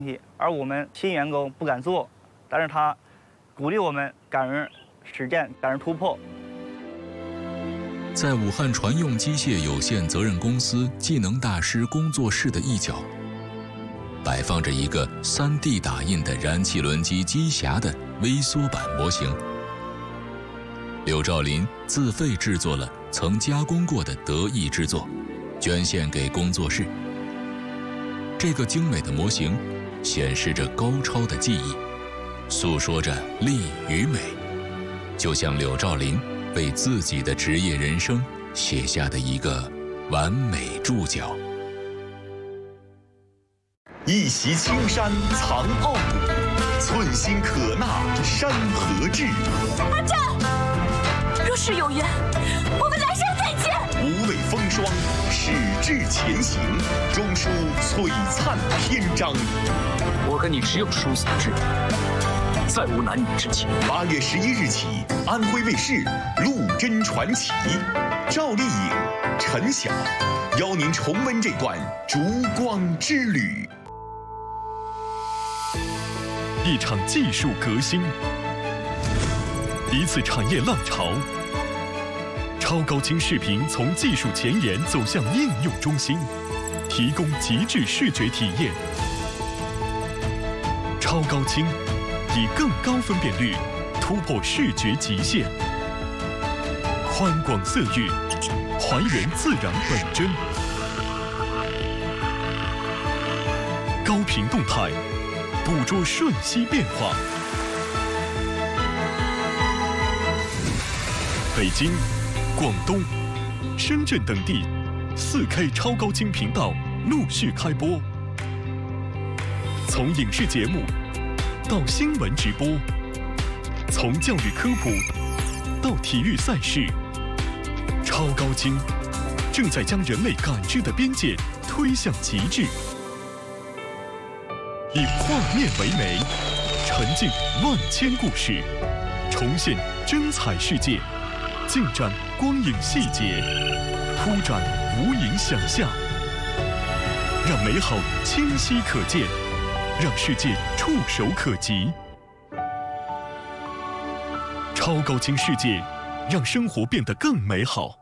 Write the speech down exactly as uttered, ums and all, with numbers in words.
而我们新员工不敢做，但是他鼓励我们敢于实践，敢于突破。 在武汉船用机械有限责任公司技能大师工作室的一角，摆放着一个 三 D 打印的燃气轮机机匣的微缩版模型。柳兆林自费制作了曾加工过的得意之作，捐献给工作室。这个精美的模型显示着高超的技艺，诉说着力与美，就像柳兆林为自己的职业人生写下的一个完美注脚。 一袭青山藏傲骨，寸心可纳山河志。 阿战，若是有缘，我们来生再见。 无畏风霜，矢志前行，终书璀璨篇章。 我跟你只有殊死之缘，再无男女之情。 八月十一日起，安徽卫视《陆贞传奇》，赵丽颖、陈晓邀您重温这段烛光之旅。 一场技术革新，一次产业浪潮。超高清视频从技术前沿走向应用中心，提供极致视觉体验。超高清以更高分辨率突破视觉极限，宽广色域还原自然本真，高频动态捕捉瞬息变化。北京、广东、深圳等地 四K 超高清频道陆续开播，从影视节目到新闻直播，从教育科普到体育赛事，超高清正在将人类感知的边界推向极致。以画面为媒，沉浸万千故事，重现真彩世界，尽展光影细节，铺展无垠想象，让美好清晰可见，让世界触手可及。超高清世界，让生活变得更美好。